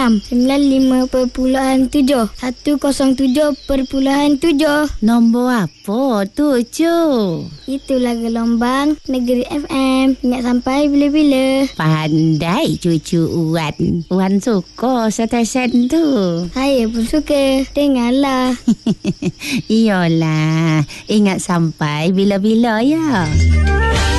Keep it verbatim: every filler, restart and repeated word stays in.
enam, sembilan lima perpuluhan tujuh, satu kosong tujuh perpuluhan tujuh. Nombor apa tujuh? Itulah gelombang Negeri F M. Ingat sampai bila-bila. Pandai cucu Wan. Wan suka stesen tu. Saya pun suka. Dengarlah. Iyalah. Ingat sampai bila-bila ya.